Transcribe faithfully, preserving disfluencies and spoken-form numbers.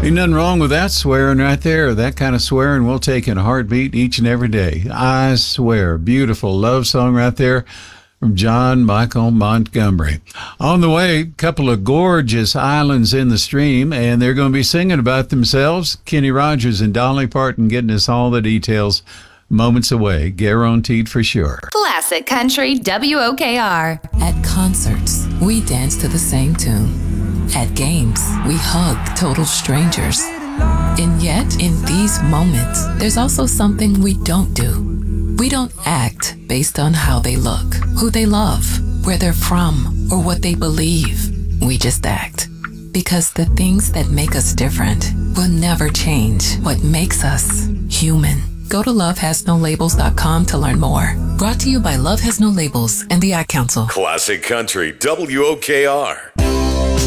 Ain't nothing wrong with that swearing right there. That kind of swearing we'll take in a heartbeat each and every day. I swear. Beautiful love song right there from John Michael Montgomery. On the way, a couple of gorgeous islands in the stream, and they're going to be singing about themselves. Kenny Rogers and Dolly Parton getting us all the details moments away, guaranteed for sure. Classic Country W O K R. At concerts, we dance to the same tune. At games, we hug total strangers. And yet, in these moments, there's also something we don't do. We don't act based on how they look, who they love, where they're from, or what they believe. We just act. Because the things that make us different will never change what makes us human. Go to love has no labels dot com to learn more. Brought to you by Love Has No Labels and the Ad Council. Classic Country W O K R.